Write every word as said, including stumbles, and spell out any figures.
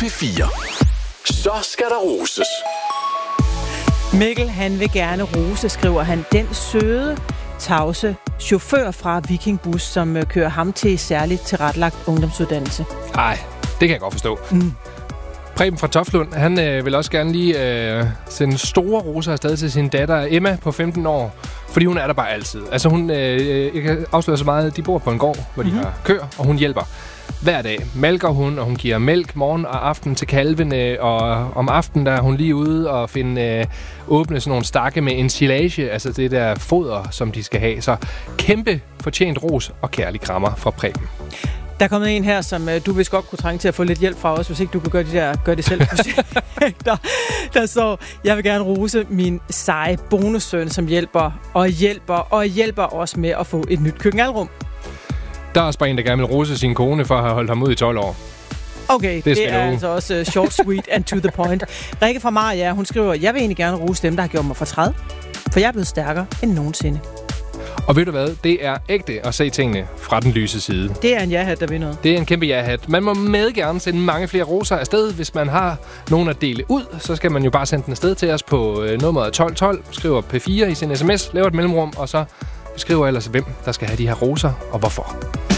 fire. Så skal der roses. Mikkel, han vil gerne rose, skriver han, den søde, tavse chauffør fra Viking Bus, som kører ham til særligt tilrettelagt ungdomsuddannelse. Ej, det kan jeg godt forstå. Mm. Preben fra Toftlund, han øh, vil også gerne lige øh, sende store roser afsted til sin datter Emma på femten år, fordi hun er der bare altid. Altså hun, øh, jeg kan afsløre så meget, de bor på en gård, hvor de mm-hmm. har køer, og hun hjælper hver dag. Malker hun, og hun giver mælk morgen og aften til kalvene, og om aftenen der er hun lige ude og finde, øh, åbne sådan nogle stakke med ensilage, altså det der foder, som de skal have. Så kæmpe fortjent ros og kærlig krammer fra Preben. Der er kommet en her, som øh, du vist godt kunne trænge til at få lidt hjælp fra os, hvis ikke du kunne gøre, de der, gøre det selv. der, der står, jeg vil gerne rose min seje bonussøn, som hjælper og hjælper og hjælper os med at få et nyt køkkenalrum. Der er også bare en, der gerne vil rose sin kone for at have holdt ham ud i tolv år. Okay, det er, det er altså også uh, short, sweet and to the point. Rikke fra Maria, hun skriver, jeg vil egentlig gerne rose dem, der har gjort mig fortræd, for jeg er blevet stærkere end nogensinde. Og ved du hvad? Det er ægte at se tingene fra den lyse side. Det er en ja-hat, der vil noget. Det er en kæmpe ja-hat. Man må med gerne sende mange flere roser afsted. Hvis man har nogen at dele ud, så skal man jo bare sende den afsted til os på øh, nummeret tolv tolv. Skriver P fire i sin sms, laver et mellemrum, og så beskriver ellers, hvem der skal have de her roser og hvorfor.